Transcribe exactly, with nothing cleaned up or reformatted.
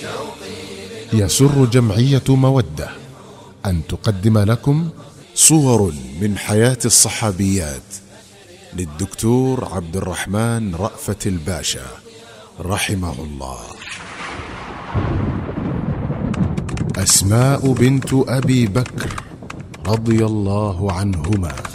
يسر جمعية مودة أن تقدم لكم صور من حياة الصحابيات للدكتور عبد الرحمن رأفت الباشا رحمه الله. أسماء بنت أبي بكر رضي الله عنهما.